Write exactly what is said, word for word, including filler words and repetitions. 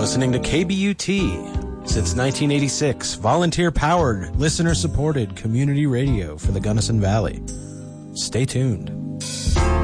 listening to K B U T. Since nineteen eighty-six, volunteer-powered, listener-supported community radio for the Gunnison Valley. Stay tuned.